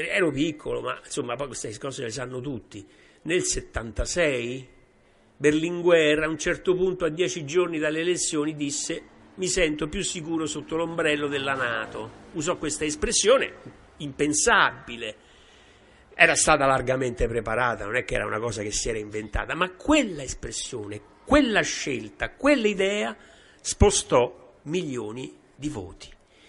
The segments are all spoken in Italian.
ero piccolo, ma insomma poi queste cose le sanno tutti. Nel 76 Berlinguer a un certo punto, a 10 giorni dalle elezioni, disse: mi sento più sicuro sotto l'ombrello della NATO. Usò questa espressione impensabile, era stata largamente preparata, non è che era una cosa che si era inventata, ma quella espressione, quella scelta, quell'idea spostò milioni di voti.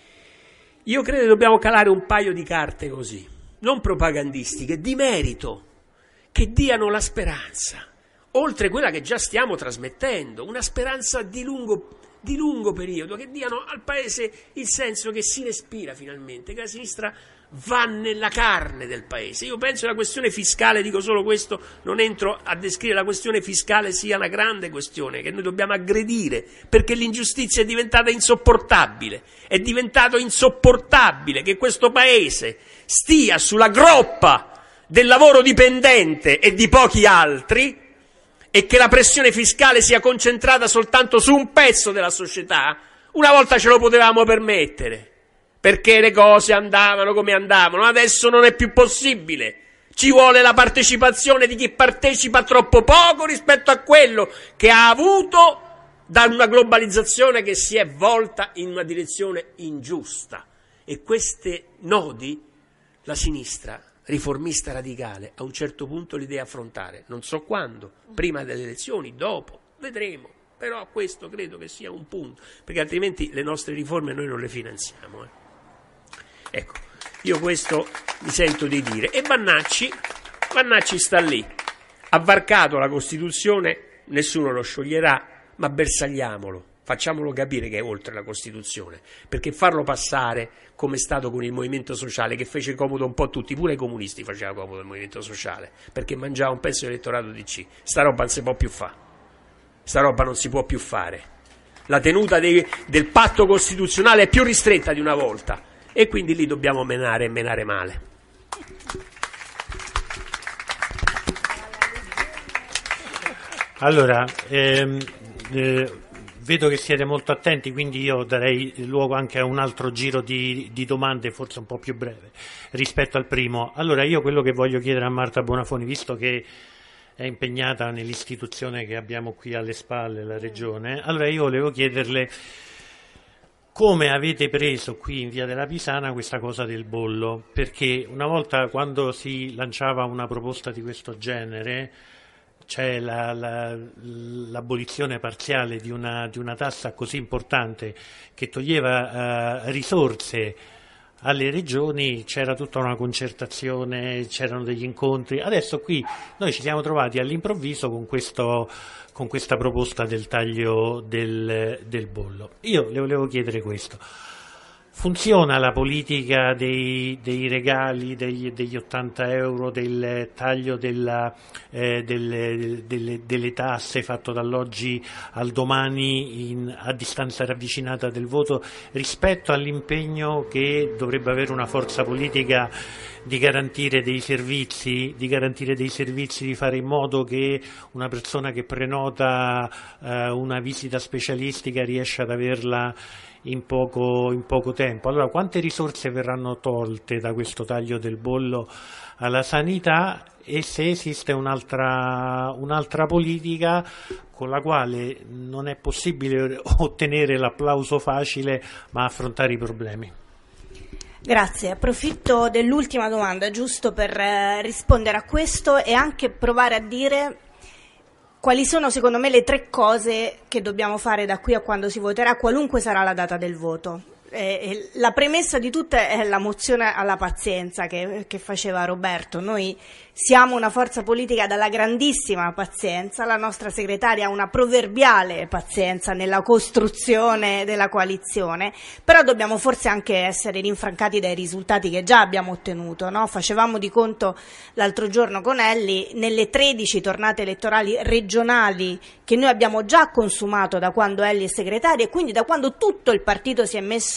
Io credo che dobbiamo calare un paio di carte così, non propagandistiche, di merito, che diano la speranza, oltre quella che già stiamo trasmettendo, una speranza di lungo periodo, che diano al Paese il senso che si respira finalmente, che la sinistra va nella carne del Paese. Io penso che la questione fiscale, dico solo questo, non entro a descrivere la questione fiscale, sia una grande questione che noi dobbiamo aggredire, perché l'ingiustizia è diventata insopportabile. È diventato insopportabile che questo Paese stia sulla groppa del lavoro dipendente e di pochi altri, e che la pressione fiscale sia concentrata soltanto su un pezzo della società. Una volta ce lo potevamo permettere, perché le cose andavano come andavano, adesso non è più possibile. Ci vuole la partecipazione di chi partecipa troppo poco rispetto a quello che ha avuto da una globalizzazione che si è volta in una direzione ingiusta. E questi nodi la sinistra riformista radicale a un certo punto li deve affrontare, non so quando, prima delle elezioni, dopo, vedremo, però questo credo che sia un punto, perché altrimenti le nostre riforme noi non le finanziamo. Ecco, io questo mi sento di dire. E Vannacci sta lì, ha varcato la Costituzione, nessuno lo scioglierà, ma bersagliamolo, facciamolo capire che è oltre la Costituzione, perché farlo passare come è stato con il movimento sociale, che fece comodo un po' a tutti, pure ai comunisti faceva comodo il movimento sociale, perché mangiava un pezzo dell'elettorato DC. Sta roba non si può più fare, sta roba non si può più fare. La tenuta del patto costituzionale è più ristretta di una volta, e quindi lì dobbiamo menare male. Allora, vedo che siete molto attenti, quindi io darei luogo anche a un altro giro di domande, forse un po' più breve rispetto al primo. Allora, io quello che voglio chiedere a Marta Bonafoni, visto che è impegnata nell'istituzione che abbiamo qui alle spalle, la Regione, allora io volevo chiederle come avete preso qui in Via della Pisana questa cosa del bollo, perché una volta, quando si lanciava una proposta di questo genere, c'è l'abolizione parziale di una tassa così importante che toglieva risorse alle regioni, c'era tutta una concertazione, c'erano degli incontri. Adesso qui noi ci siamo trovati all'improvviso con questa proposta del taglio del bollo. Io le volevo chiedere questo: funziona la politica dei regali, degli 80 euro, del taglio delle tasse fatto dall'oggi al domani a distanza ravvicinata del voto, rispetto all'impegno che dovrebbe avere una forza politica di garantire dei servizi, di fare in modo che una persona che prenota una visita specialistica riesca ad averla in poco tempo. Allora, quante risorse verranno tolte da questo taglio del bollo alla sanità, e se esiste un'altra politica con la quale non è possibile ottenere l'applauso facile, ma affrontare i problemi? Grazie, approfitto dell'ultima domanda giusto per rispondere a questo e anche provare a dire quali sono secondo me le 3 cose che dobbiamo fare da qui a quando si voterà, qualunque sarà la data del voto. La premessa di tutto è la mozione alla pazienza che faceva Roberto. Noi siamo una forza politica dalla grandissima pazienza, la nostra segretaria ha una proverbiale pazienza nella costruzione della coalizione, però dobbiamo forse anche essere rinfrancati dai risultati che già abbiamo ottenuto, no? Facevamo di conto l'altro giorno con Elli, nelle 13 tornate elettorali regionali che noi abbiamo già consumato da quando Elli è segretaria, e quindi da quando tutto il partito si è messo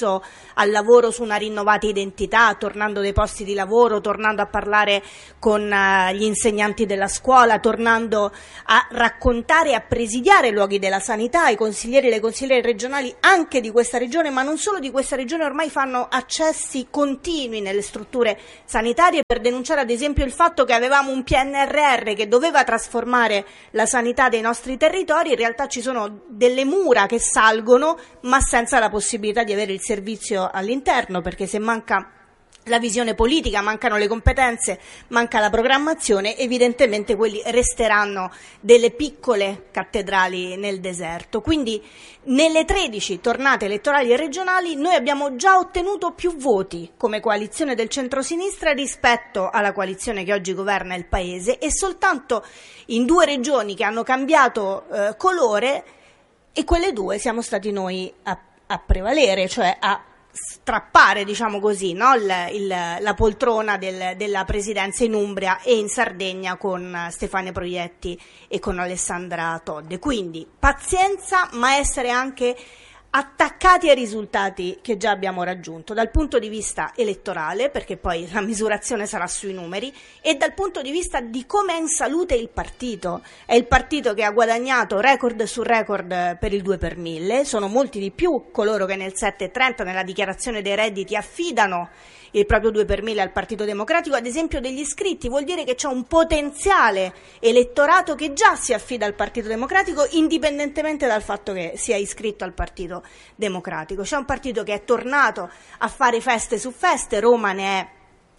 ricorso al lavoro su una rinnovata identità, tornando dai posti di lavoro, tornando a parlare con gli insegnanti della scuola, tornando a raccontare e a presidiare i luoghi della sanità. I consiglieri e le consigliere regionali anche di questa regione, ma non solo di questa regione, ormai fanno accessi continui nelle strutture sanitarie per denunciare ad esempio il fatto che avevamo un PNRR che doveva trasformare la sanità dei nostri territori, in realtà ci sono delle mura che salgono ma senza la possibilità di avere il servizio all'interno, perché se manca la visione politica, mancano le competenze, manca la programmazione, evidentemente quelli resteranno delle piccole cattedrali nel deserto. Quindi nelle 13 tornate elettorali regionali noi abbiamo già ottenuto più voti come coalizione del centrosinistra rispetto alla coalizione che oggi governa il Paese, e soltanto in 2 regioni che hanno cambiato colore, e quelle 2 siamo stati noi a prevalere, cioè a strappare, diciamo così, no? la poltrona della presidenza in Umbria e in Sardegna con Stefania Proietti e con Alessandra Todde. Quindi pazienza, ma essere anche attaccati ai risultati che già abbiamo raggiunto dal punto di vista elettorale, perché poi la misurazione sarà sui numeri, e dal punto di vista di come è in salute il partito. È il partito che ha guadagnato record su record per il 2 per 1000, sono molti di più coloro che nel 7,30 nella dichiarazione dei redditi affidano il proprio 2 per 1000 al Partito Democratico, ad esempio degli iscritti. Vuol dire che c'è un potenziale elettorato che già si affida al Partito Democratico indipendentemente dal fatto che sia iscritto al Partito Democratico. C'è un partito che è tornato a fare feste su feste, Roma ne è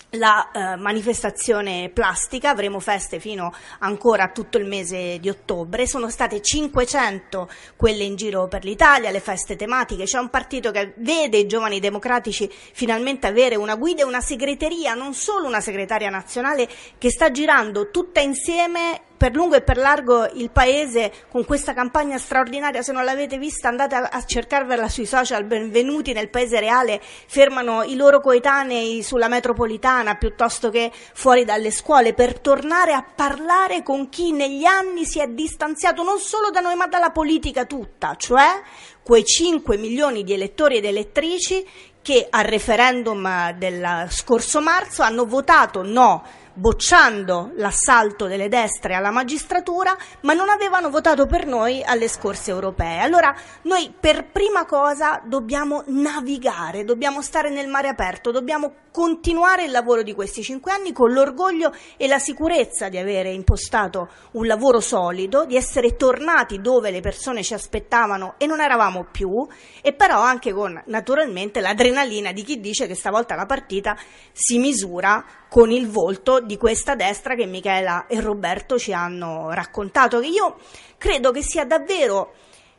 la manifestazione plastica, avremo feste fino ancora a tutto il mese di ottobre, sono state 500 quelle in giro per l'Italia, le feste tematiche. C'è un partito che vede i giovani democratici finalmente avere una guida e una segreteria, non solo una segretaria nazionale che sta girando tutta insieme per lungo e per largo il Paese con questa campagna straordinaria. Se non l'avete vista andate a cercarvela sui social. Benvenuti nel Paese reale, fermano i loro coetanei sulla metropolitana piuttosto che fuori dalle scuole per tornare a parlare con chi negli anni si è distanziato non solo da noi ma dalla politica tutta, cioè quei 5 milioni di elettori ed elettrici che al referendum del scorso marzo hanno votato no, bocciando l'assalto delle destre alla magistratura, ma non avevano votato per noi alle scorse europee. Allora noi per prima cosa dobbiamo navigare, dobbiamo stare nel mare aperto, dobbiamo continuare il lavoro di questi 5 anni con l'orgoglio e la sicurezza di avere impostato un lavoro solido, di essere tornati dove le persone ci aspettavano e non eravamo più, e però anche con naturalmente l'adrenalina di chi dice che stavolta la partita si misura con il volto di questa destra che Michela e Roberto ci hanno raccontato, che io credo che sia davvero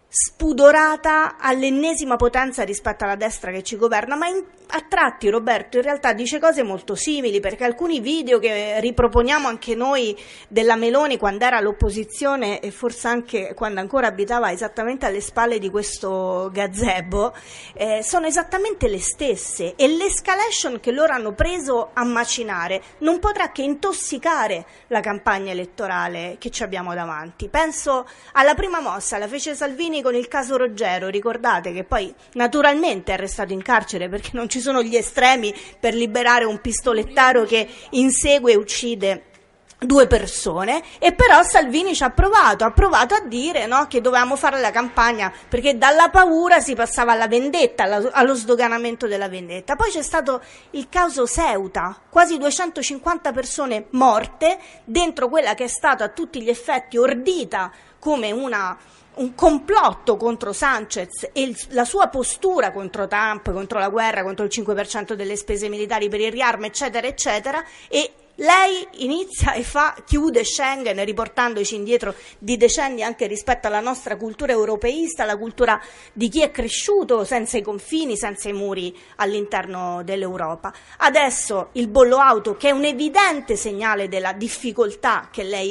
spudorata all'ennesima potenza rispetto alla destra che ci governa, ma a tratti Roberto in realtà dice cose molto simili, perché alcuni video che riproponiamo anche noi della Meloni quando era all'opposizione e forse anche quando ancora abitava esattamente alle spalle di questo gazebo sono esattamente le stesse, e l'escalation che loro hanno preso a macinare non potrà che intossicare la campagna elettorale che ci abbiamo davanti. Penso alla prima mossa, la fece Salvini con il caso Roggero, ricordate, che poi naturalmente è restato in carcere perché non ci sono gli estremi per liberare un pistolettaro che insegue e uccide 2 persone, e però Salvini ci ha provato a dire, no, che dovevamo fare la campagna perché dalla paura si passava alla vendetta, allo sdoganamento della vendetta. Poi c'è stato il caso Ceuta, quasi 250 persone morte dentro quella che è stata a tutti gli effetti ordita come un complotto contro Sanchez e la sua postura contro Trump, contro la guerra, contro il 5% delle spese militari per il riarmo, eccetera, eccetera, e lei inizia e chiude Schengen riportandoci indietro di decenni anche rispetto alla nostra cultura europeista, la cultura di chi è cresciuto senza i confini, senza i muri all'interno dell'Europa. Adesso il bollo auto, che è un evidente segnale della difficoltà che lei ha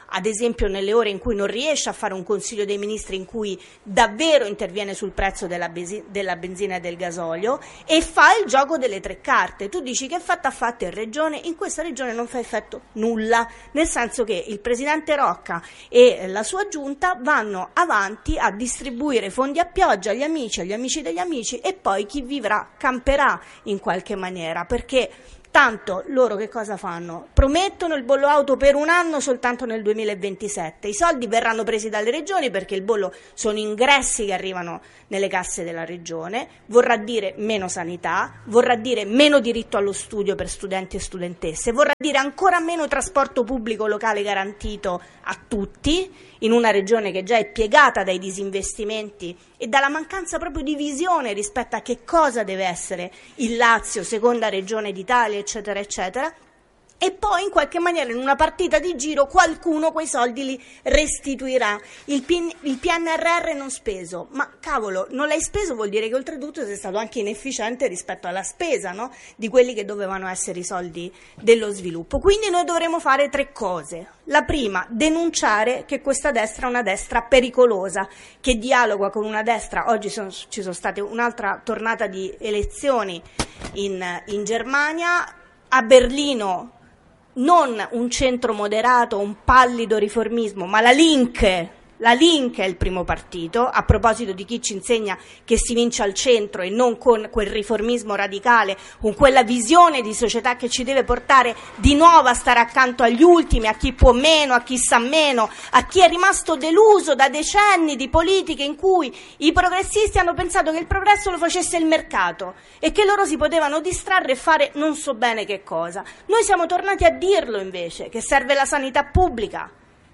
ad esempio nelle ore in cui non riesce a fare un Consiglio dei Ministri in cui davvero interviene sul prezzo della benzina e del gasolio, e fa il gioco delle tre carte. Tu dici che effetto ha fatto in regione, in questa regione non fa effetto nulla, nel senso che il presidente Rocca e la sua giunta vanno avanti a distribuire fondi a pioggia agli amici degli amici, e poi chi vivrà camperà in qualche maniera, perché tanto loro che cosa fanno? Promettono il bollo auto per un anno soltanto nel 2027. I soldi verranno presi dalle regioni perché il bollo sono ingressi che arrivano nelle casse della regione, vorrà dire meno sanità, vorrà dire meno diritto allo studio per studenti e studentesse, vorrà dire ancora meno trasporto pubblico locale garantito a tutti, in una regione che già è piegata dai disinvestimenti e dalla mancanza proprio di visione rispetto a che cosa deve essere il Lazio, seconda regione d'Italia, eccetera, eccetera. E poi in qualche maniera in una partita di giro qualcuno quei soldi li restituirà. Il PNRR non speso, ma cavolo, non l'hai speso vuol dire che oltretutto sei stato anche inefficiente rispetto alla spesa, no? Di quelli che dovevano essere i soldi dello sviluppo. Quindi noi dovremo fare tre cose. La prima, denunciare che questa destra è una destra pericolosa, che dialoga con una destra. Oggi ci sono state un'altra tornata di elezioni in Germania, a Berlino non un centro moderato, un pallido riformismo, ma la Linke è il primo partito, a proposito di chi ci insegna che si vince al centro e non con quel riformismo radicale, con quella visione di società che ci deve portare di nuovo a stare accanto agli ultimi, a chi può meno, a chi sa meno, a chi è rimasto deluso da decenni di politiche in cui i progressisti hanno pensato che il progresso lo facesse il mercato e che loro si potevano distrarre e fare non so bene che cosa. Noi siamo tornati a dirlo invece, che serve la sanità pubblica,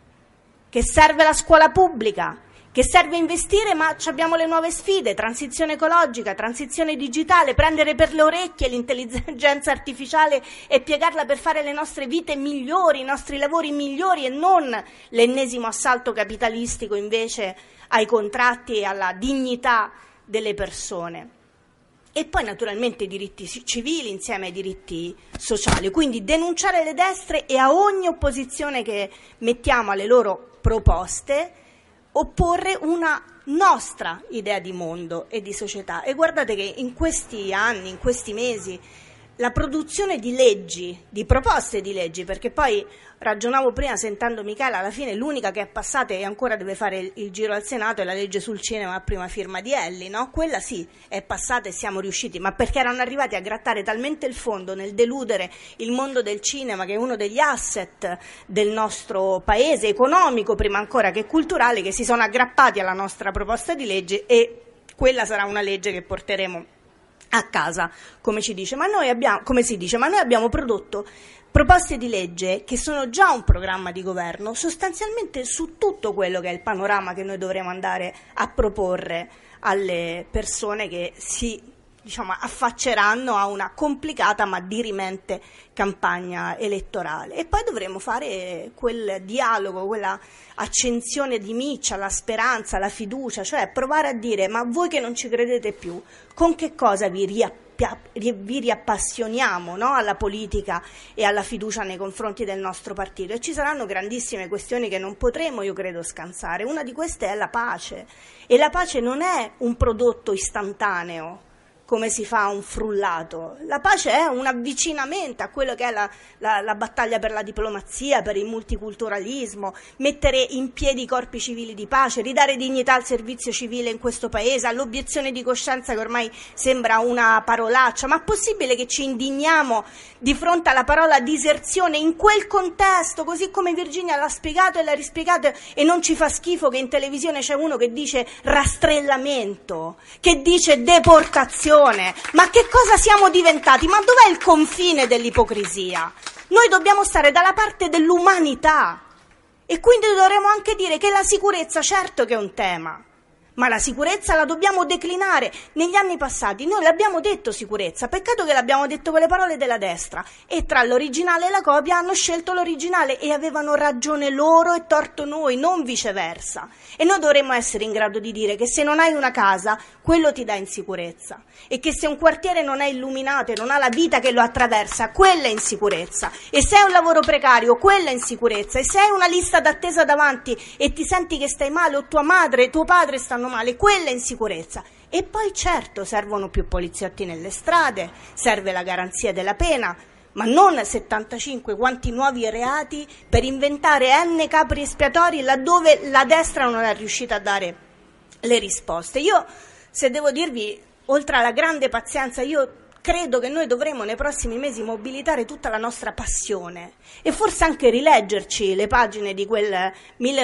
che serve la scuola pubblica, che serve investire, ma abbiamo le nuove sfide, transizione ecologica, transizione digitale, prendere per le orecchie l'intelligenza artificiale e piegarla per fare le nostre vite migliori, i nostri lavori migliori, e non l'ennesimo assalto capitalistico invece ai contratti e alla dignità delle persone. E poi naturalmente i diritti civili insieme ai diritti sociali, quindi denunciare le destre e a ogni opposizione che mettiamo alle loro proposte opporre una nostra idea di mondo e di società. E guardate che in questi anni, in questi mesi, la produzione di leggi, di proposte di leggi, perché poi ragionavo prima sentendo Michela, alla fine l'unica che è passata e ancora deve fare il giro al Senato è la legge sul cinema a prima firma di Elli, no? Quella sì, è passata e siamo riusciti, ma perché erano arrivati a grattare talmente il fondo nel deludere il mondo del cinema, che è uno degli asset del nostro paese, economico prima ancora che culturale, che si sono aggrappati alla nostra proposta di legge, e quella sarà una legge che porteremo a casa, come si dice, ma noi abbiamo prodotto proposte di legge che sono già un programma di governo sostanzialmente su tutto quello che è il panorama che noi dovremo andare a proporre alle persone che si affacceranno a una complicata ma dirimente campagna elettorale. E poi dovremo fare quel dialogo, quella accensione di miccia, la speranza, la fiducia, cioè provare a dire: ma voi che non ci credete più, con che cosa vi riappassioniamo, no? Alla politica e alla fiducia nei confronti del nostro partito? E ci saranno grandissime questioni che non potremo, io credo, scansare. Una di queste è la pace, e la pace non è un prodotto istantaneo come si fa un frullato. La pace è un avvicinamento a quello che è la battaglia per la diplomazia, per il multiculturalismo, mettere in piedi i corpi civili di pace, ridare dignità al servizio civile in questo paese, all'obiezione di coscienza che ormai sembra una parolaccia. Ma è possibile che ci indigniamo di fronte alla parola diserzione in quel contesto, così come Virginia l'ha spiegato e l'ha rispiegato, e non ci fa schifo che in televisione c'è uno che dice rastrellamento, che dice deportazione? Ma che cosa siamo diventati? Ma dov'è il confine dell'ipocrisia? Noi dobbiamo stare dalla parte dell'umanità, e quindi dovremo anche dire che la sicurezza certo che è un tema, Ma la sicurezza la dobbiamo declinare. Negli anni passati noi l'abbiamo detto sicurezza, peccato che l'abbiamo detto con le parole della destra, e tra l'originale e la copia hanno scelto l'originale e avevano ragione loro e torto noi, non viceversa. E noi dovremmo essere in grado di dire che se non hai una casa, quello ti dà insicurezza, e che se un quartiere non è illuminato e non ha la vita che lo attraversa, quella è insicurezza, e se hai un lavoro precario, quella è insicurezza, e se hai una lista d'attesa davanti e ti senti che stai male o tua madre e tuo padre stanno male, quella è insicurezza. E poi certo servono più poliziotti nelle strade, serve la garanzia della pena, ma non 75 quanti nuovi reati per inventare n capri espiatori laddove la destra non è riuscita a dare le risposte. Io, se devo dirvi, oltre alla grande pazienza, io credo che noi dovremo nei prossimi mesi mobilitare tutta la nostra passione e forse anche rileggerci le pagine di quel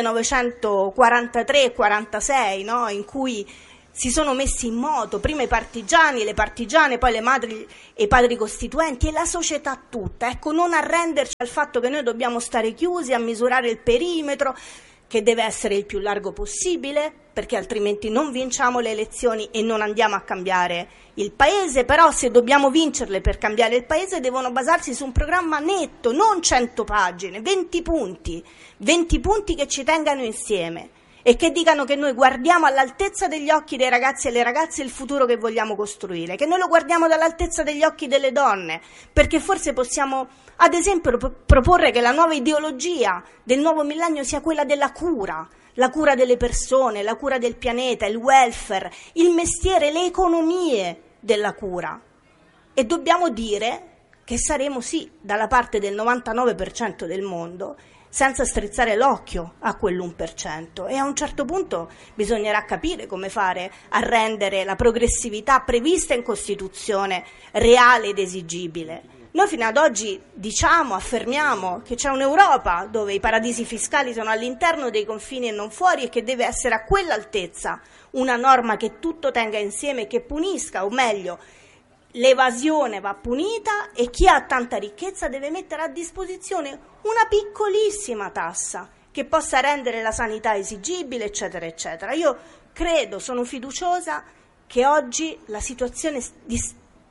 1943-46, no? In cui si sono messi in moto prima i partigiani, le partigiane, poi le madri e i padri costituenti e la società tutta. Ecco, non arrenderci al fatto che noi dobbiamo stare chiusi a misurare il perimetro, che deve essere il più largo possibile, perché altrimenti non vinciamo le elezioni e non andiamo a cambiare il Paese. Però se dobbiamo vincerle per cambiare il Paese devono basarsi su un programma netto, non 100 pagine, 20 punti che ci tengano insieme e che dicano che noi guardiamo all'altezza degli occhi dei ragazzi e le ragazze il futuro che vogliamo costruire, che noi lo guardiamo dall'altezza degli occhi delle donne, perché forse possiamo, ad esempio, proporre che la nuova ideologia del nuovo millennio sia quella della cura, la cura delle persone, la cura del pianeta, il welfare, il mestiere, le economie della cura. E dobbiamo dire che saremo sì dalla parte del 99% del mondo, senza strizzare l'occhio a quell'1%, e a un certo punto bisognerà capire come fare a rendere la progressività prevista in Costituzione reale ed esigibile. Noi fino ad oggi affermiamo che c'è un'Europa dove i paradisi fiscali sono all'interno dei confini e non fuori, e che deve essere a quell'altezza una norma che tutto tenga insieme e che punisca, o meglio, l'evasione va punita e chi ha tanta ricchezza deve mettere a disposizione una piccolissima tassa che possa rendere la sanità esigibile, eccetera, eccetera. Io credo, sono fiduciosa che oggi la situazione di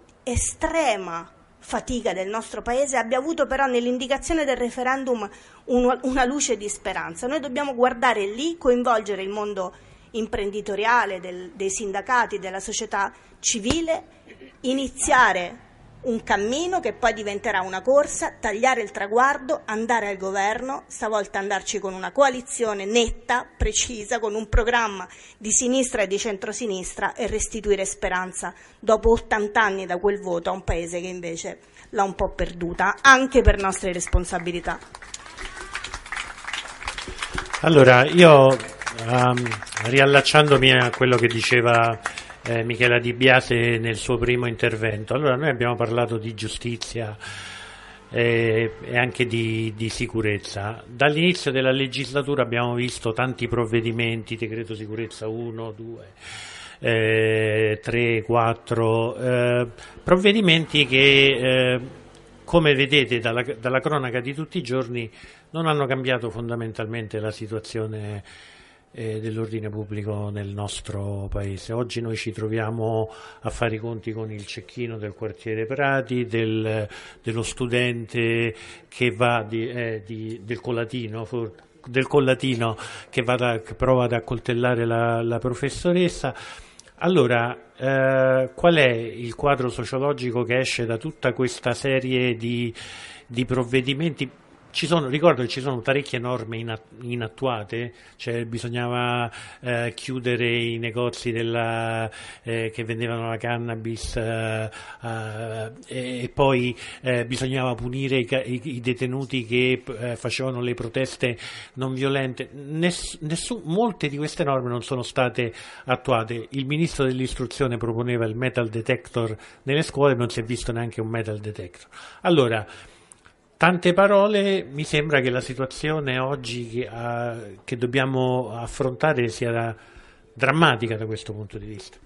estrema fatica del nostro Paese abbia avuto però nell'indicazione del referendum una luce di speranza. Noi dobbiamo guardare lì, coinvolgere il mondo imprenditoriale, dei sindacati, della società civile, iniziare un cammino che poi diventerà una corsa, tagliare il traguardo, andare al governo, stavolta andarci con una coalizione netta, precisa, con un programma di sinistra e di centrosinistra, e restituire speranza dopo 80 anni da quel voto a un Paese che invece l'ha un po' perduta, anche per nostre responsabilità. Allora, io riallacciandomi a quello che diceva Michela Di Biase nel suo primo intervento, allora noi abbiamo parlato di giustizia e anche di sicurezza. Dall'inizio della legislatura abbiamo visto tanti provvedimenti, decreto sicurezza 1, 2, 3, 4, provvedimenti che come vedete dalla cronaca di tutti i giorni non hanno cambiato fondamentalmente la situazione dell'ordine pubblico nel nostro Paese. Oggi noi ci troviamo a fare i conti con il cecchino del quartiere Prati, dello studente che va del Collatino che prova ad accoltellare la professoressa. Allora, qual è il quadro sociologico che esce da tutta questa serie di provvedimenti? Ricordo che ci sono parecchie norme inattuate, cioè bisognava chiudere i negozi che vendevano la cannabis e poi bisognava punire i detenuti che facevano le proteste non violente. Molte di queste norme non sono state attuate. Il ministro dell'istruzione proponeva il metal detector nelle scuole, non si è visto neanche un metal detector. Allora, tante parole, mi sembra che la situazione oggi che dobbiamo affrontare sia drammatica da questo punto di vista.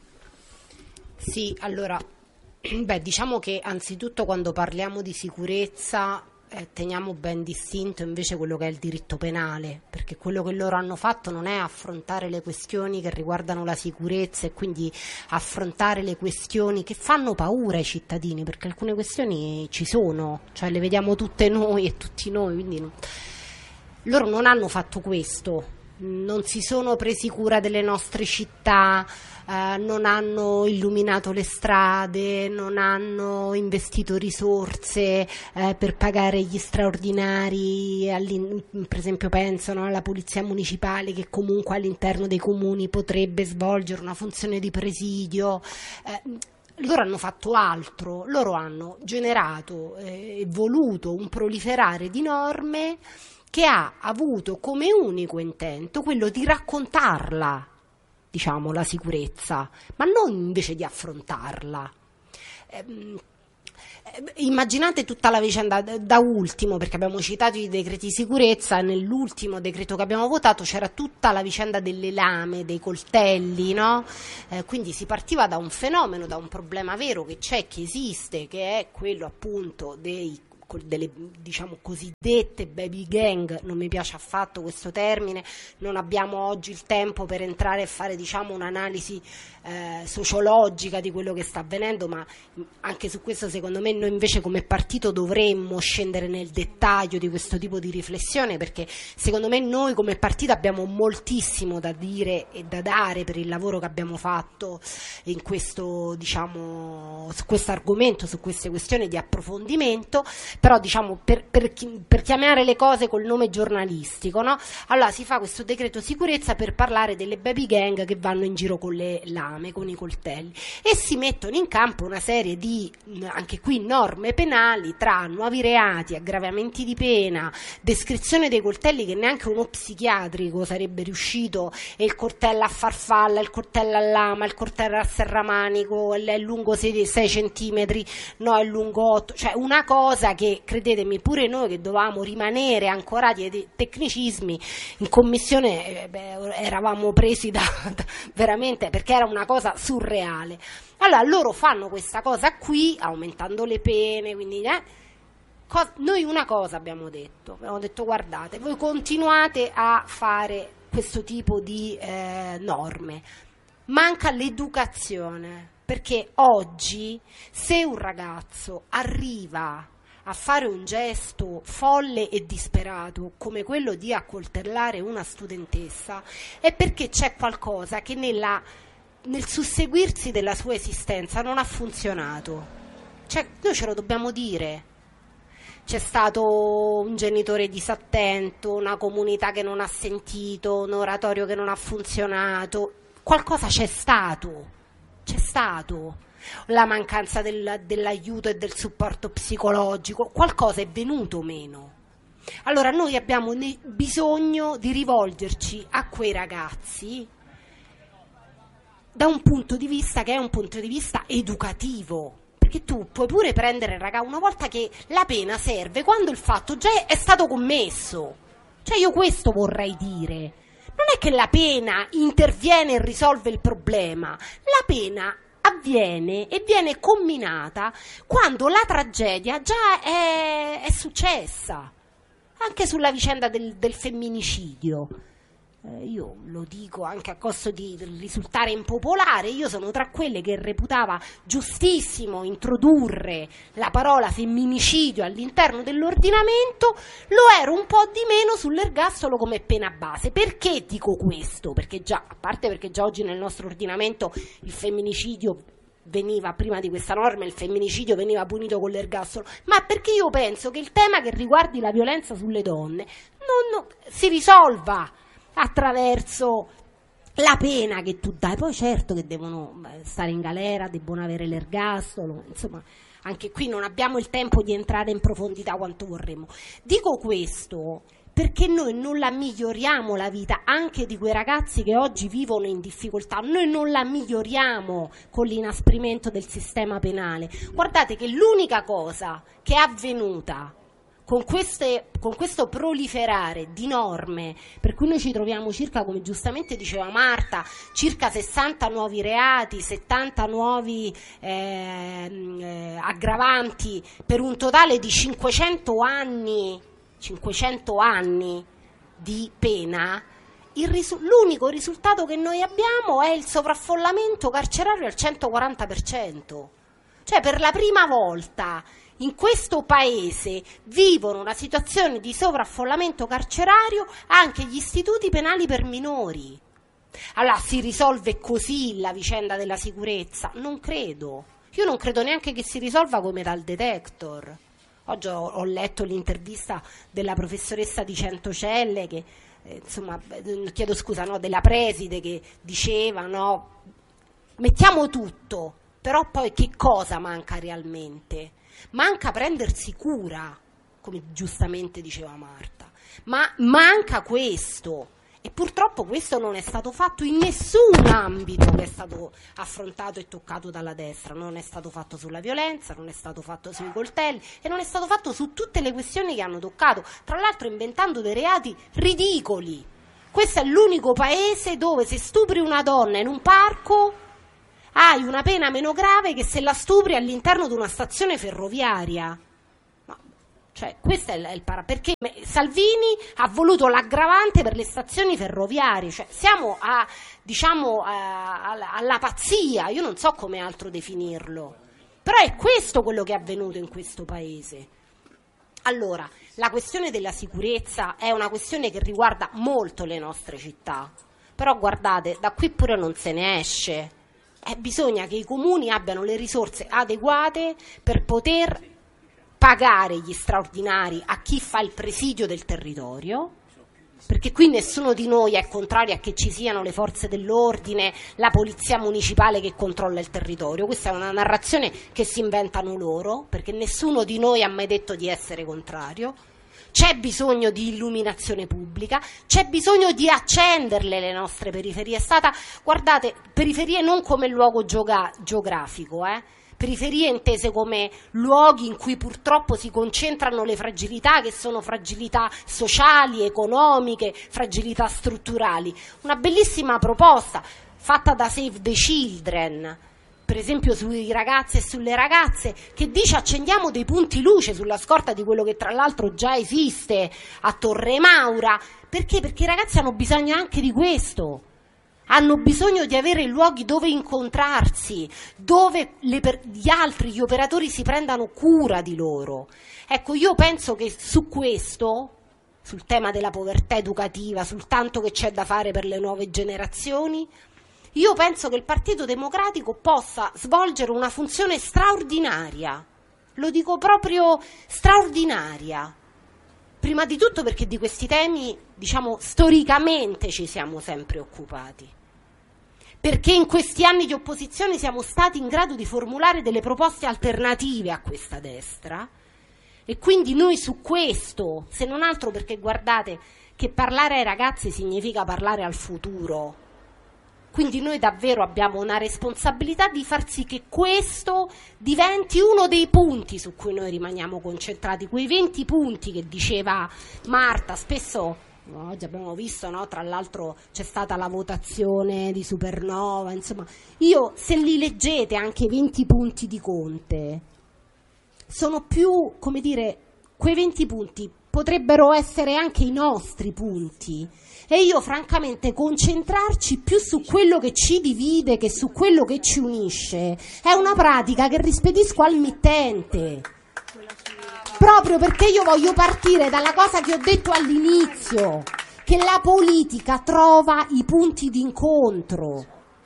Sì, allora, diciamo che anzitutto quando parliamo di sicurezza teniamo ben distinto invece quello che è il diritto penale, perché quello che loro hanno fatto non è affrontare le questioni che riguardano la sicurezza e quindi affrontare le questioni che fanno paura ai cittadini, perché alcune questioni ci sono, cioè le vediamo tutte noi e tutti noi, quindi loro non hanno fatto questo. Non si sono presi cura delle nostre città, non hanno illuminato le strade, non hanno investito risorse per pagare gli straordinari, per esempio pensano alla polizia municipale che comunque all'interno dei comuni potrebbe svolgere una funzione di presidio. Loro hanno fatto altro, loro hanno generato e voluto un proliferare di norme che ha avuto come unico intento quello di raccontarla, diciamo, la sicurezza, ma non invece di affrontarla. Immaginate tutta la vicenda da ultimo, perché abbiamo citato i decreti di sicurezza, nell'ultimo decreto che abbiamo votato c'era tutta la vicenda delle lame, dei coltelli, no? Quindi si partiva da un fenomeno, da un problema vero che c'è, che esiste, che è quello appunto delle, diciamo, cosiddette baby gang. Non mi piace affatto questo termine, non abbiamo oggi il tempo per entrare e fare, diciamo, un'analisi sociologica di quello che sta avvenendo, ma anche su questo secondo me noi invece come partito dovremmo scendere nel dettaglio di questo tipo di riflessione, perché secondo me noi come partito abbiamo moltissimo da dire e da dare per il lavoro che abbiamo fatto in questo, diciamo, su questo argomento, su queste questioni di approfondimento. Però, diciamo, per chiamare le cose col nome giornalistico, no? Allora si fa questo decreto sicurezza per parlare delle baby gang che vanno in giro con le lame, con i coltelli, e si mettono in campo una serie di, anche qui, norme penali tra nuovi reati, aggravamenti di pena, descrizione dei coltelli che neanche uno psichiatrico sarebbe riuscito, e il coltello a farfalla, il coltello a lama, il coltello a serramanico, è lungo 6 centimetri, no, è lungo 8, cioè una cosa che, credetemi, pure noi che dovevamo rimanere ancorati ai tecnicismi in commissione eravamo presi da veramente, perché era una cosa surreale. Allora loro fanno questa cosa qui aumentando le pene, quindi noi una cosa abbiamo detto, guardate, voi continuate a fare questo tipo di norme, manca l'educazione, perché oggi se un ragazzo arriva a fare un gesto folle e disperato come quello di accoltellare una studentessa è perché c'è qualcosa che nel susseguirsi della sua esistenza non ha funzionato. Cioè, noi ce lo dobbiamo dire. C'è stato un genitore disattento, una comunità che non ha sentito, un oratorio che non ha funzionato, qualcosa c'è stato, la mancanza dell'aiuto e del supporto psicologico, qualcosa è venuto meno. Allora noi abbiamo bisogno di rivolgerci a quei ragazzi da un punto di vista che è un punto di vista educativo, perché tu puoi pure prendere il ragazzo una volta che la pena serve quando il fatto già è stato commesso. Cioè, io questo vorrei dire. Non è che la pena interviene e risolve il problema, la pena avviene e viene comminata quando la tragedia già è successa. Anche sulla vicenda del femminicidio, io lo dico anche a costo di risultare impopolare, io sono tra quelle che reputava giustissimo introdurre la parola femminicidio all'interno dell'ordinamento, lo ero un po' di meno sull'ergastolo come pena base. Perché dico questo? Perché già, a parte perché già oggi nel nostro ordinamento il femminicidio veniva, prima di questa norma, il femminicidio veniva punito con l'ergastolo, ma perché io penso che il tema che riguardi la violenza sulle donne non si risolva attraverso la pena che tu dai. Poi certo che devono stare in galera, debbono avere l'ergastolo, insomma anche qui non abbiamo il tempo di entrare in profondità quanto vorremmo. Dico questo perché noi non la miglioriamo la vita anche di quei ragazzi che oggi vivono in difficoltà, noi non la miglioriamo con l'inasprimento del sistema penale. Guardate che l'unica cosa che è avvenuta con questo proliferare di norme, per cui noi ci troviamo circa, come giustamente diceva Marta, circa 60 nuovi reati, 70 nuovi aggravanti, per un totale di 500 anni di pena, l'unico risultato che noi abbiamo è il sovraffollamento carcerario al 140%. Cioè, per la prima volta in questo paese vivono una situazione di sovraffollamento carcerario anche gli istituti penali per minori. Allora, si risolve così la vicenda della sicurezza? Non credo. Io non credo neanche che si risolva come dal detector. Oggi ho letto l'intervista della professoressa di Centocelle che, chiedo scusa, no, della preside, che diceva, no, mettiamo tutto, però poi che cosa manca realmente? Manca prendersi cura, come giustamente diceva Marta, ma manca questo. E purtroppo questo non è stato fatto in nessun ambito che è stato affrontato e toccato dalla destra. Non è stato fatto sulla violenza, non è stato fatto sui coltelli e non è stato fatto su tutte le questioni che hanno toccato, tra l'altro inventando dei reati ridicoli. Questo è l'unico paese dove se stupri una donna in un parco hai una pena meno grave che se la stupri all'interno di una stazione ferroviaria. Cioè, questo è il perché Salvini ha voluto l'aggravante per le stazioni ferroviarie, cioè siamo alla pazzia, io non so come altro definirlo, però è questo quello che è avvenuto in questo paese. Allora, la questione della sicurezza è una questione che riguarda molto le nostre città, però guardate, da qui pure non se ne esce, bisogna che i comuni abbiano le risorse adeguate per poter pagare gli straordinari a chi fa il presidio del territorio, perché qui nessuno di noi è contrario a che ci siano le forze dell'ordine, la polizia municipale che controlla il territorio. Questa è una narrazione che si inventano loro, perché nessuno di noi ha mai detto di essere contrario. C'è bisogno di illuminazione pubblica, c'è bisogno di accenderle le nostre periferie. Guardate, periferie non come luogo geografico, periferie intese come luoghi in cui purtroppo si concentrano le fragilità, che sono fragilità sociali, economiche, fragilità strutturali. Una bellissima proposta fatta da Save the Children, per esempio sui ragazzi e sulle ragazze, che dice accendiamo dei punti luce sulla scorta di quello che tra l'altro già esiste a Torre Maura. Perché? Perché i ragazzi hanno bisogno anche di questo. Hanno bisogno di avere luoghi dove incontrarsi, dove gli altri, gli operatori si prendano cura di loro. Ecco, io penso che su questo, sul tema della povertà educativa, sul tanto che c'è da fare per le nuove generazioni, io penso che il Partito Democratico possa svolgere una funzione straordinaria. Lo dico proprio straordinaria. Prima di tutto perché di questi temi, storicamente ci siamo sempre occupati. Perché in questi anni di opposizione siamo stati in grado di formulare delle proposte alternative a questa destra e quindi noi su questo, se non altro perché guardate che parlare ai ragazzi significa parlare al futuro, quindi noi davvero abbiamo una responsabilità di far sì che questo diventi uno dei punti su cui noi rimaniamo concentrati, quei 20 punti che diceva Marta. Spesso oggi abbiamo visto, no? Tra l'altro c'è stata la votazione di Supernova, insomma, se li leggete anche i 20 punti di Conte, sono più, come dire, quei 20 punti potrebbero essere anche i nostri punti e io francamente concentrarci più su quello che ci divide che su quello che ci unisce è una pratica che rispedisco al mittente. Proprio perché io voglio partire dalla cosa che ho detto all'inizio, che la politica trova i punti d'incontro.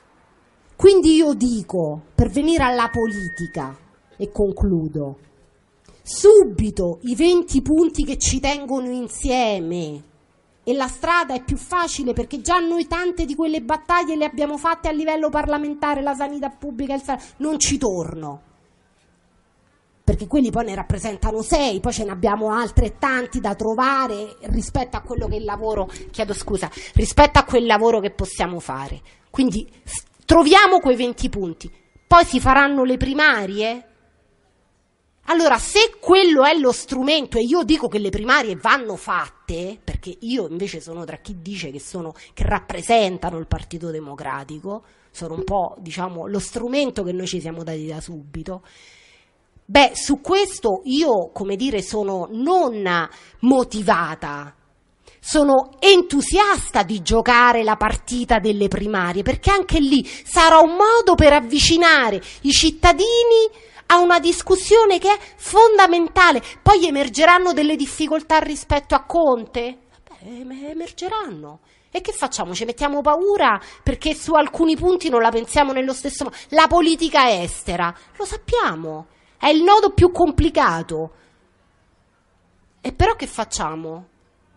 Quindi io dico, per venire alla politica, e concludo, subito i 20 punti che ci tengono insieme, e la strada è più facile perché già noi tante di quelle battaglie le abbiamo fatte a livello parlamentare, la sanità pubblica, non ci torno. Perché quelli poi ne rappresentano 6, poi ce ne abbiamo altrettanti da trovare rispetto a quello che è il lavoro, rispetto a quel lavoro che possiamo fare. Quindi troviamo quei 20 punti, poi si faranno le primarie, Allora, se quello è lo strumento, e io dico che le primarie vanno fatte, perché io invece sono tra chi dice che rappresentano il Partito Democratico, sono un po', diciamo, lo strumento che noi ci siamo dati da subito, beh, su questo io, come dire, sono non motivata, sono entusiasta di giocare la partita delle primarie, perché anche lì sarà un modo per avvicinare i cittadini a una discussione che è fondamentale. Poi emergeranno delle difficoltà rispetto a Conte? Beh, emergeranno. E che facciamo? Ci mettiamo paura perché su alcuni punti non la pensiamo nello stesso modo? La politica estera, lo sappiamo, è il nodo più complicato. E però che facciamo?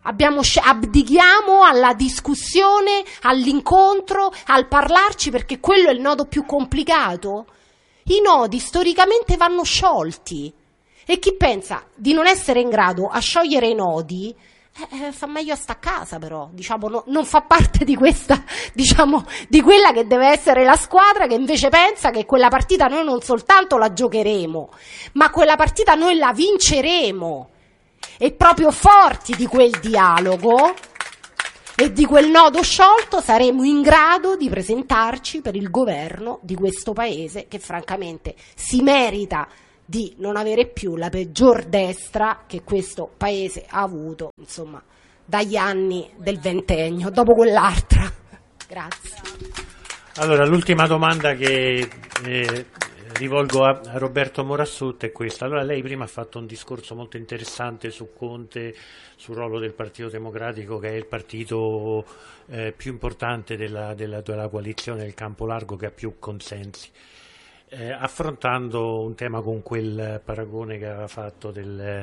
Abdichiamo alla discussione, all'incontro, al parlarci perché quello è il nodo più complicato? I nodi storicamente vanno sciolti e chi pensa di non essere in grado a sciogliere i nodi fa meglio a sta a casa, però diciamo non fa parte di questa, diciamo, di quella che deve essere la squadra che invece pensa che quella partita noi non soltanto la giocheremo, ma quella partita noi la vinceremo, e proprio forti di quel dialogo e di quel nodo sciolto saremo in grado di presentarci per il governo di questo paese che francamente si merita di non avere più la peggior destra che questo paese ha avuto, insomma, dagli anni del ventennio, dopo quell'altra. Grazie. Allora, l'ultima domanda che rivolgo a Roberto Morassut è questa. Allora, lei prima ha fatto un discorso molto interessante su Conte, sul ruolo del Partito Democratico, che è il partito più importante della coalizione del campo largo, che ha più consensi, affrontando un tema con quel paragone che aveva fatto delle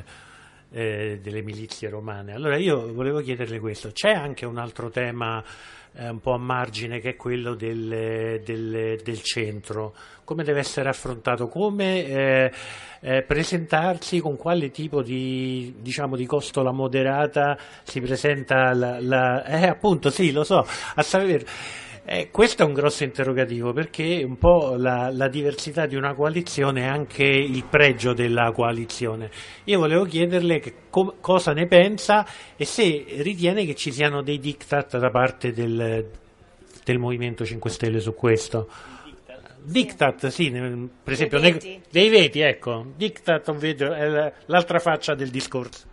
milizie romane. Allora io volevo chiederle questo: c'è anche un altro tema un po' a margine, che è quello del centro. Come deve essere affrontato? Come presentarsi? Con quale tipo di, diciamo, di costola moderata si presenta appunto, sì, lo so, a sapere. Questo è un grosso interrogativo, perché un po' la diversità di una coalizione è anche il pregio della coalizione. Io volevo chiederle cosa ne pensa e se ritiene che ci siano dei diktat da parte del Movimento 5 Stelle su questo. Diktat, sì, per esempio dei veti, ecco, diktat è l'altra faccia del discorso.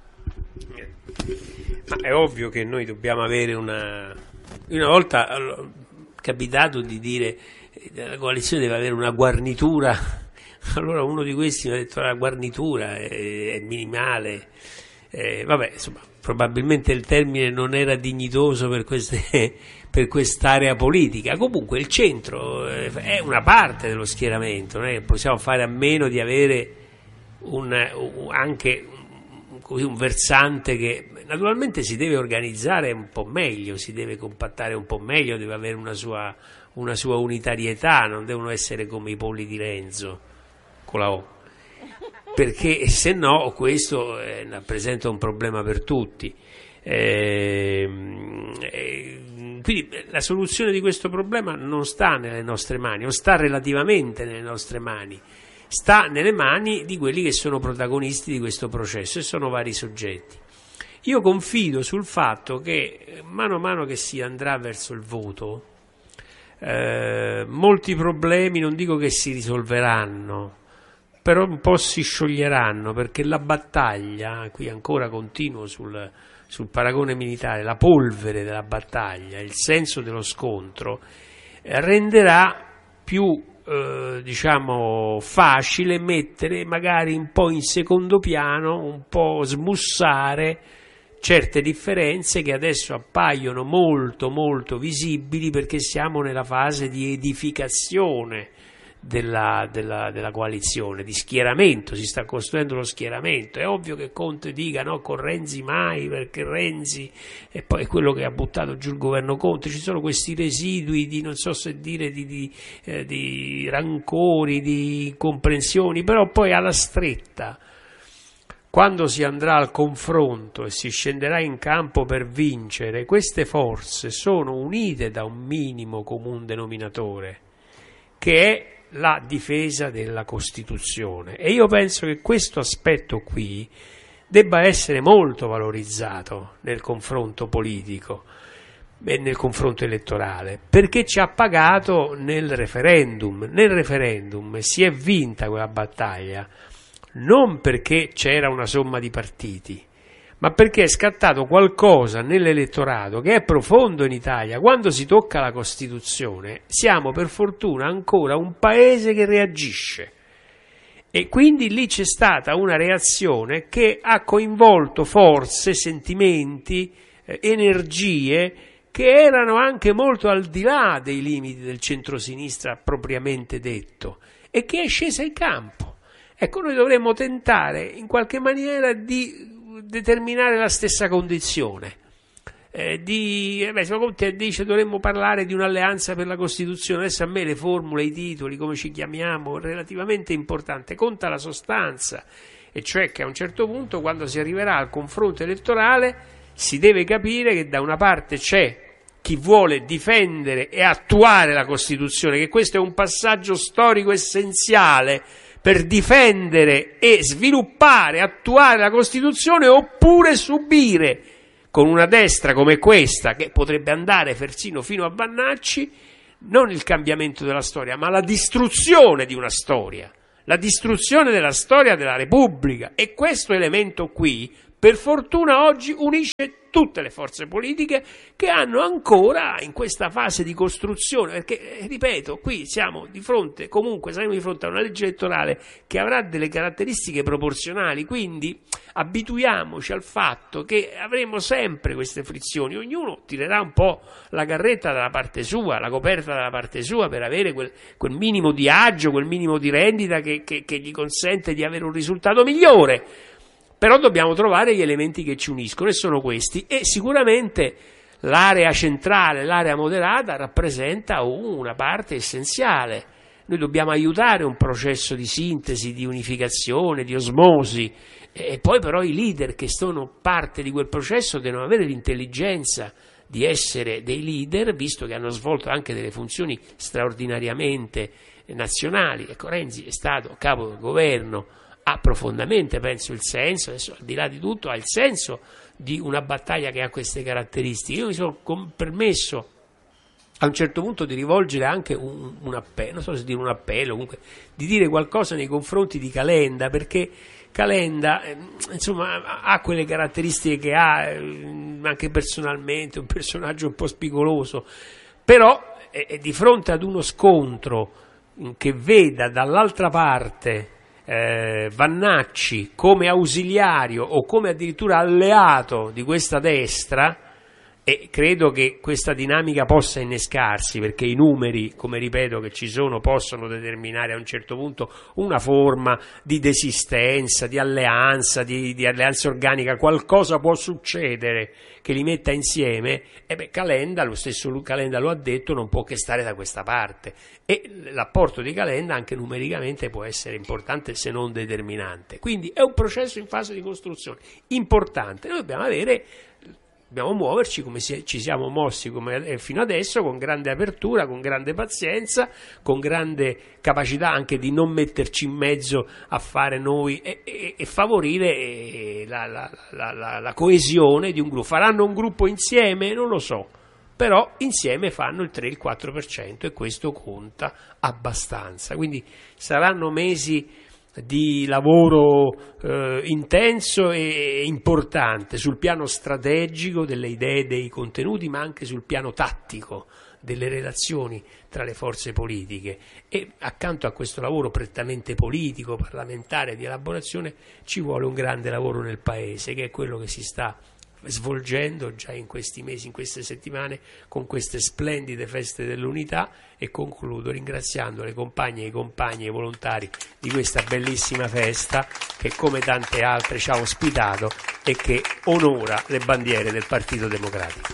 Ma è ovvio che noi dobbiamo avere una volta capitato di dire la coalizione deve avere una guarnitura, allora uno di questi mi ha detto la guarnitura è minimale, vabbè, insomma, probabilmente il termine non era dignitoso per quest'area politica. Comunque il centro è una parte dello schieramento, non è che possiamo fare a meno di avere anche un versante che naturalmente si deve organizzare un po' meglio, si deve compattare un po' meglio, deve avere una sua unitarietà, non devono essere come i polli di Renzo con la O, perché se no questo rappresenta un problema per tutti. Quindi la soluzione di questo problema non sta nelle nostre mani, o sta relativamente nelle nostre mani, sta nelle mani di quelli che sono protagonisti di questo processo, e sono vari soggetti. Io confido sul fatto che mano a mano che si andrà verso il voto, molti problemi, non dico che si risolveranno, però un po' si scioglieranno, perché la battaglia, qui ancora continuo sul paragone militare, la polvere della battaglia, il senso dello scontro, renderà più diciamo facile mettere magari un po' in secondo piano, un po' smussare certe differenze che adesso appaiono molto molto visibili, perché siamo nella fase di edificazione della coalizione, di schieramento, si sta costruendo lo schieramento. È ovvio che Conte dica no, con Renzi mai, perché Renzi è poi quello che ha buttato giù il governo Conte. Ci sono questi residui di, non so se dire, di rancori, di comprensioni, però poi alla stretta, quando si andrà al confronto e si scenderà in campo per vincere, queste forze sono unite da un minimo comune denominatore, che è la difesa della Costituzione, e io penso che questo aspetto qui debba essere molto valorizzato nel confronto politico e nel confronto elettorale, perché ci ha pagato nel referendum. Nel referendum si è vinta quella battaglia non perché c'era una somma di partiti, ma perché è scattato qualcosa nell'elettorato che è profondo in Italia. Quando si tocca la Costituzione siamo per fortuna ancora un paese che reagisce, e quindi lì c'è stata una reazione che ha coinvolto forze, sentimenti, energie che erano anche molto al di là dei limiti del centrosinistra propriamente detto, e che è scesa in campo. Ecco, noi dovremmo tentare in qualche maniera di determinare la stessa condizione. Conte dice dovremmo parlare di un'alleanza per la Costituzione. Adesso a me le formule, i titoli, come ci chiamiamo, relativamente importante, conta la sostanza, e cioè che a un certo punto, quando si arriverà al confronto elettorale, si deve capire che da una parte c'è chi vuole difendere e attuare la Costituzione, che questo è un passaggio storico essenziale per difendere e sviluppare, attuare la Costituzione, oppure subire, con una destra come questa, che potrebbe andare persino fino a Vannacci, non il cambiamento della storia, ma la distruzione di una storia, la distruzione della storia della Repubblica. E questo elemento qui, per fortuna, oggi unisce tutte le forze politiche che hanno ancora in questa fase di costruzione, perché, ripeto, qui siamo di fronte, comunque saremo di fronte a una legge elettorale che avrà delle caratteristiche proporzionali, quindi abituiamoci al fatto che avremo sempre queste frizioni, ognuno tirerà un po' la carretta dalla parte sua, la coperta dalla parte sua, per avere quel minimo di agio, quel minimo di rendita che gli consente di avere un risultato migliore. Però dobbiamo trovare gli elementi che ci uniscono, e sono questi, e sicuramente l'area centrale, l'area moderata rappresenta una parte essenziale. Noi dobbiamo aiutare un processo di sintesi, di unificazione, di osmosi, e poi però i leader che sono parte di quel processo devono avere l'intelligenza di essere dei leader, visto che hanno svolto anche delle funzioni straordinariamente nazionali. Ecco, Renzi è stato capo del governo, ha profondamente, penso, il senso, adesso al di là di tutto, ha il senso di una battaglia che ha queste caratteristiche. Io mi sono permesso a un certo punto di rivolgere anche un appello, non so se dire un appello, comunque di dire qualcosa nei confronti di Calenda, perché Calenda insomma ha quelle caratteristiche che ha, anche personalmente, un personaggio un po' spigoloso, però è di fronte ad uno scontro che veda dall'altra parte Vannacci come ausiliario o come addirittura alleato di questa destra, e credo che questa dinamica possa innescarsi, perché i numeri, come ripeto, che ci sono possono determinare a un certo punto una forma di desistenza, di alleanza, di alleanza organica. Qualcosa può succedere che li metta insieme, e Calenda, lo stesso Calenda lo ha detto, non può che stare da questa parte, e l'apporto di Calenda anche numericamente può essere importante, se non determinante. Quindi è un processo in fase di costruzione importante. Noi dobbiamo muoverci come ci siamo mossi fino adesso, con grande apertura, con grande pazienza, con grande capacità anche di non metterci in mezzo a fare noi, e favorire la coesione di un gruppo. Faranno un gruppo insieme? Non lo so, però insieme fanno il 3, il 4%, e questo conta abbastanza. Quindi saranno mesi di lavoro intenso e importante sul piano strategico delle idee e dei contenuti, ma anche sul piano tattico delle relazioni tra le forze politiche. E accanto a questo lavoro prettamente politico, parlamentare, di elaborazione, ci vuole un grande lavoro nel Paese, che è quello che si sta svolgendo già in questi mesi, in queste settimane, con queste splendide feste dell'unità. E concludo ringraziando le compagne e i compagni e i volontari di questa bellissima festa, che come tante altre ci ha ospitato e che onora le bandiere del Partito Democratico.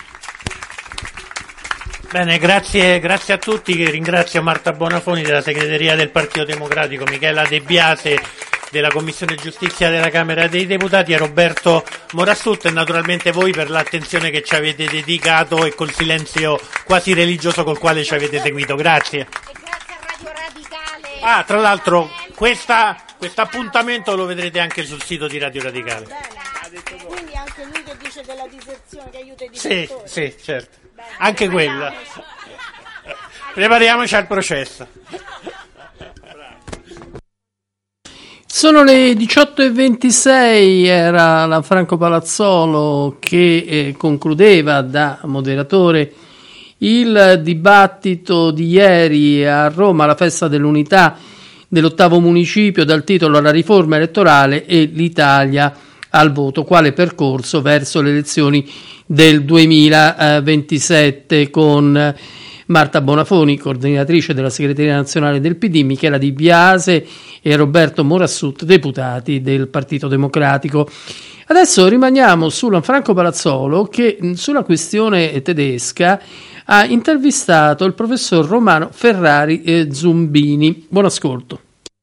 Bene, grazie a tutti, che ringrazio Marta Bonafoni della segreteria del Partito Democratico, Michela De Biase della Commissione Giustizia della Camera dei Deputati, e Roberto Morassut, e naturalmente voi per l'attenzione che ci avete dedicato e col silenzio quasi religioso col quale ci avete seguito. Grazie. E grazie a Radio Radicale. Tra l'altro questo appuntamento lo vedrete anche sul sito di Radio Radicale. Quindi anche lui che dice della diserzione, che aiuta i disertori. Sì, certo. Anche quella. Prepariamoci al processo. Sono le 18:26, era la Franco Palazzolo che concludeva da moderatore il dibattito di ieri a Roma, alla festa dell'unità dell'8° municipio, dal titolo La riforma elettorale e l'Italia al voto, quale percorso verso le elezioni del 2027, con Marta Bonafoni, coordinatrice della segreteria nazionale del PD, Michela Di Biase e Roberto Morassut, deputati del Partito Democratico. Adesso rimaniamo su Franco Palazzolo, che sulla questione tedesca ha intervistato il professor Romano Ferrari Zumbini. Buon ascolto.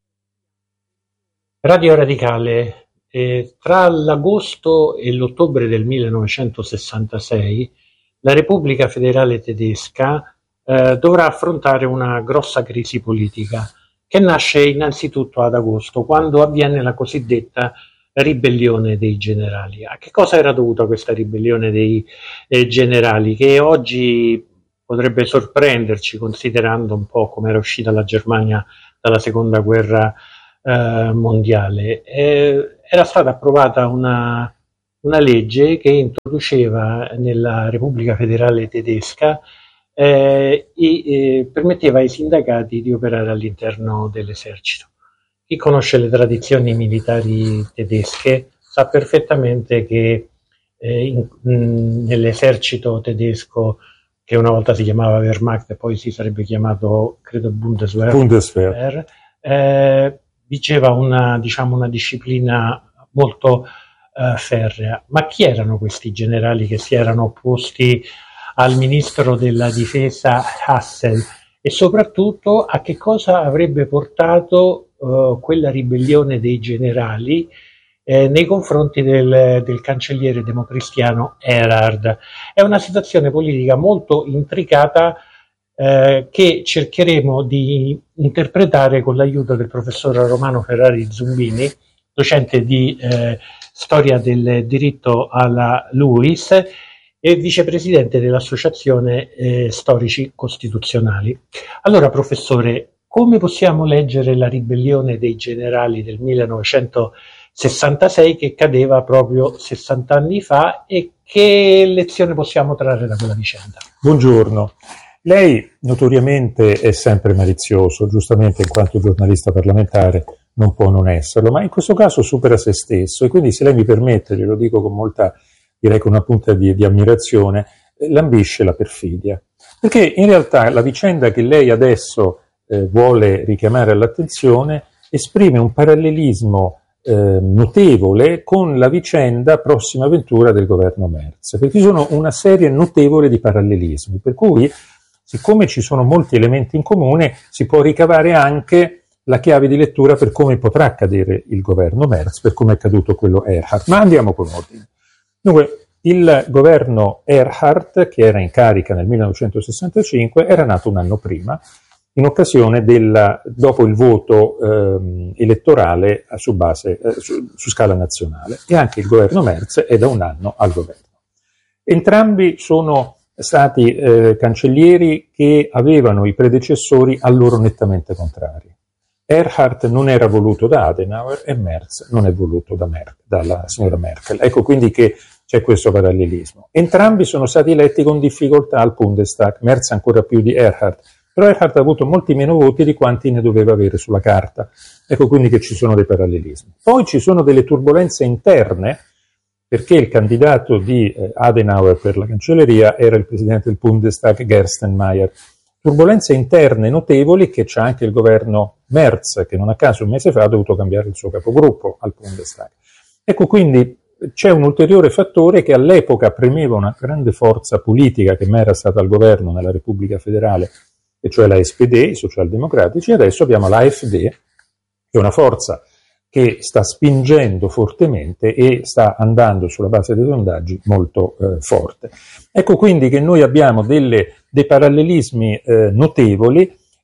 Radio Radicale, tra l'agosto e l'ottobre del 1966 la Repubblica Federale Tedesca dovrà affrontare una grossa crisi politica che nasce innanzitutto ad agosto, quando avviene la cosiddetta ribellione dei generali. A che cosa era dovuta questa ribellione dei generali? Che oggi potrebbe sorprenderci, considerando un po' come era uscita la Germania dalla seconda guerra mondiale. Era stata approvata una legge che introduceva nella Repubblica Federale Tedesca e permetteva ai sindacati di operare all'interno dell'esercito. Chi conosce le tradizioni militari tedesche sa perfettamente che nell'esercito tedesco, che una volta si chiamava Wehrmacht e poi si sarebbe chiamato, credo, Bundeswehr. Vigeva una disciplina molto ferrea. Ma chi erano questi generali che si erano opposti al ministro della difesa Hassel? E soprattutto a che cosa avrebbe portato quella ribellione dei generali nei confronti del cancelliere democristiano Erhard? È una situazione politica molto intricata che cercheremo di interpretare con l'aiuto del professor Romano Ferrari Zumbini, docente di storia del diritto alla LUIS e vicepresidente dell'Associazione Storici Costituzionali. Allora, professore, come possiamo leggere la ribellione dei generali del 1966 che cadeva proprio 60 anni fa e che lezione possiamo trarre da quella vicenda? Buongiorno. Lei notoriamente è sempre malizioso, giustamente in quanto giornalista parlamentare non può non esserlo, ma in questo caso supera se stesso e quindi, se lei mi permette, glielo dico con molta, direi con una punta di ammirazione, lambisce la perfidia. Perché in realtà la vicenda che lei adesso vuole richiamare all'attenzione esprime un parallelismo notevole con la vicenda prossima avventura del governo Merz, perché ci sono una serie notevole di parallelismi, per cui, siccome ci sono molti elementi in comune, si può ricavare anche la chiave di lettura per come potrà cadere il governo Merz, per come è caduto quello Erhard. Ma andiamo con ordine. Dunque, il governo Erhard, che era in carica nel 1965, era nato un anno prima, in occasione dopo il voto elettorale su scala nazionale, e anche il governo Merz è da un anno al governo. Entrambi sono stati cancellieri che avevano i predecessori a loro nettamente contrari. Erhard non era voluto da Adenauer e Merz non è voluto dalla signora Merkel. Ecco quindi che c'è questo parallelismo. Entrambi sono stati eletti con difficoltà al Bundestag, Merz ancora più di Erhard, però Erhard ha avuto molti meno voti di quanti ne doveva avere sulla carta. Ecco quindi che ci sono dei parallelismi. Poi ci sono delle turbolenze interne, perché il candidato di Adenauer per la cancelleria era il presidente del Bundestag Gerstenmaier. Turbolenze interne notevoli che c'ha anche il governo Merz, che non a caso un mese fa ha dovuto cambiare il suo capogruppo al Bundestag. Ecco quindi c'è un ulteriore fattore che all'epoca premeva una grande forza politica che mai era stata al governo nella Repubblica Federale, e cioè la SPD, i socialdemocratici, e adesso abbiamo l'AfD, che è una forza che sta spingendo fortemente e sta andando sulla base dei sondaggi molto forte. Ecco quindi che noi abbiamo dei parallelismi notevoli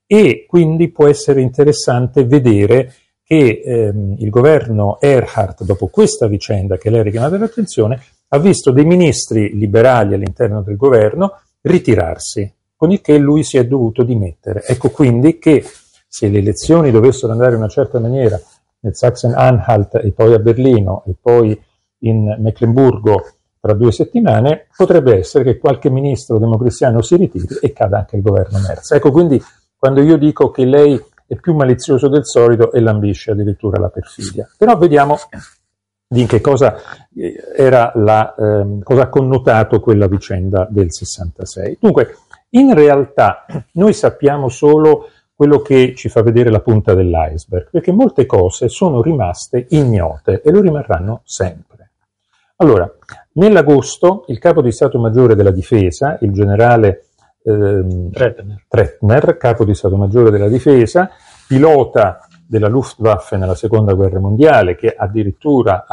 e quindi può essere interessante vedere che il governo Erhard, dopo questa vicenda che lei ha richiamato l'attenzione, ha visto dei ministri liberali all'interno del governo ritirarsi, con il che lui si è dovuto dimettere. Ecco quindi che se le elezioni dovessero andare in una certa maniera nel Sachsen-Anhalt e poi a Berlino e poi in Meclemburgo tra 2 settimane, potrebbe essere che qualche ministro democristiano si ritiri e cada anche il governo Merz. Ecco quindi quando io dico che lei è più malizioso del solito e lambisce addirittura la perfidia. Però vediamo di che cosa era cosa ha connotato quella vicenda del 66. Dunque, in realtà noi sappiamo solo quello che ci fa vedere la punta dell'iceberg, perché molte cose sono rimaste ignote e lo rimarranno sempre. Allora, nell'agosto il capo di Stato Maggiore della Difesa, il generale Trettner, capo di Stato Maggiore della Difesa, pilota della Luftwaffe nella Seconda Guerra Mondiale, che addirittura